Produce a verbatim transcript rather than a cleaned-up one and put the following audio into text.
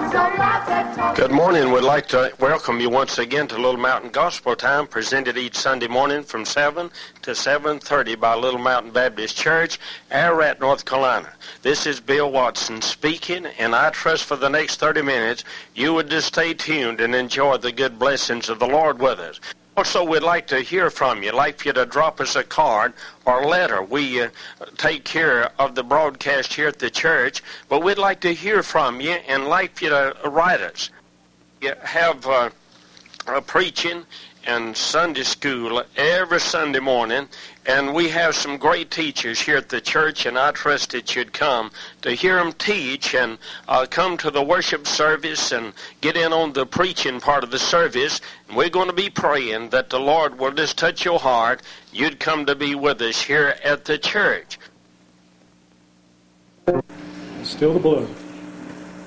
Good morning. We'd like to welcome you once again to Little Mountain Gospel Time, presented each Sunday morning from seven to seven thirty by Little Mountain Baptist Church, Ararat, North Carolina. This is Bill Watson speaking, and I trust for the next thirty minutes you would just stay tuned and enjoy the good blessings of the Lord with us. Also, we'd like to hear from you. I'd like for you to drop us a card or letter. We uh, take care of the broadcast here at the church, but we'd like to hear from you and like for you to write us. You have uh, a preaching and Sunday school every Sunday morning, and we have some great teachers here at the church, and I trust that you'd come to hear them teach and uh, come to the worship service and get in on the preaching part of the service. And we're going to be praying that the Lord will just touch your heart. You'd come to be with us here at the church. Still the blood.